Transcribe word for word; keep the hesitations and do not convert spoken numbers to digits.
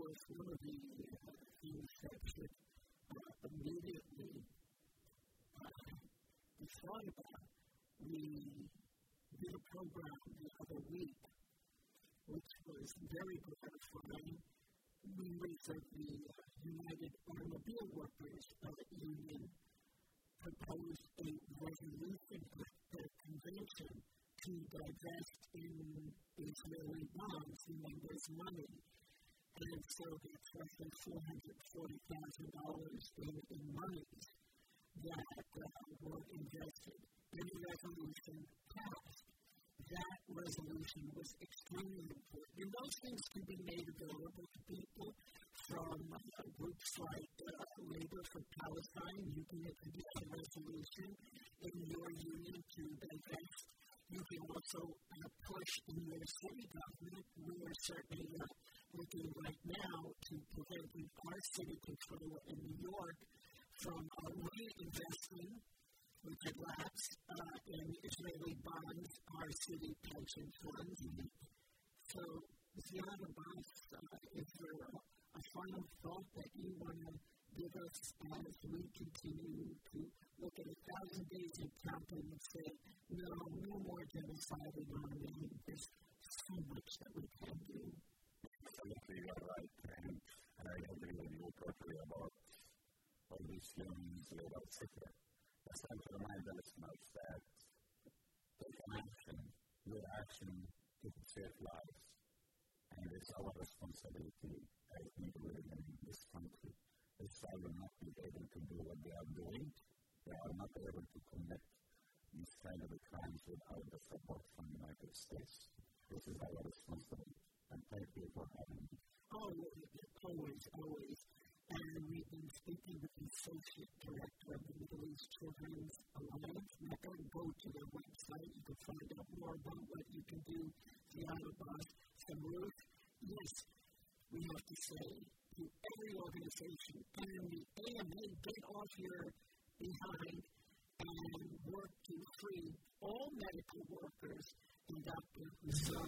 course, one of the uh, things that should uh, immediately uh, be thought about, we did a program the other week, which was very gratifying. Members of the uh, United Automobile Workers uh, Union proposed a resolution at the convention to divest in Israeli bonds, the members' money. And so that's roughly four hundred forty thousand dollars in, in monies that uh, were invested. And the resolution passed. That resolution was extremely important. And those things can be made available to people from uh, groups like uh, Labor for Palestine. You can introduce a resolution in your union to divest. You can also uh, push in your city government. We are certainly uh, looking right now to preventing our city controller in New York from uh, reinvesting, which had lapsed uh, in Israeli bonds, our city pension funds. Mm-hmm. So, Ziad Abbas, uh, is there a, a final thought that you want to give us as we continue to look at a thousand days of counting and say, no, no more genocide in our name. There's so much that we can do. Absolutely, you're right. And, and I agree with you totally about all these feelings about Sikher. It's time to remind the listeners that take an action, your action to save lives. And it's our responsibility as we live in this country. Israel will not be able to do what they are doing. They are not able to commit these kind of crimes without the support from the United States. This is our responsibility. And thank you for having me. Oh, always, always. And we've been speaking with the Associate Director of the Middle East Children's Alliance. Mecca, go to their website. You can find out more about what you can do. Ziad Abbas, Ruth. Yes, we have to say to every organization and the A M A, get off your behind and work to free all medical workers and Doctor Hussam